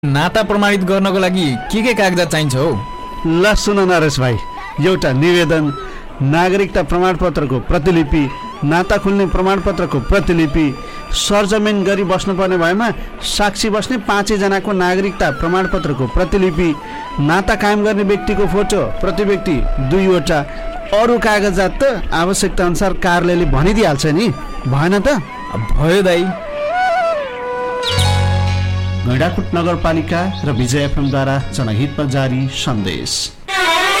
नाता प्रमाणित गर्नको लागि के कागजात चाहिन्छ हौ? ल सुन नरेश भाइ, एउटा निवेदन, नागरिकता प्रमाणपत्रको प्रतिलिपि, नाता खुल्ने प्रमाणपत्रको प्रतिलिपि, सरजमिन गरी बस्नुपर्ने भएमा साक्षी बस्ने 5 जनाको नागरिकता प्रमाणपत्रको प्रतिलिपि, नाता कायम गर्ने व्यक्तिको फोटो प्रति व्यक्ति 2 वटा, अरू कागजात त आवश्यकता अनुसार कार्यालयले भनिदिइहाल्छ नि, भएन त? भयो दाइ। गैंडाकोट नगरपालिका र विजय एफएमद्वारा जनहितमा जारी सन्देश।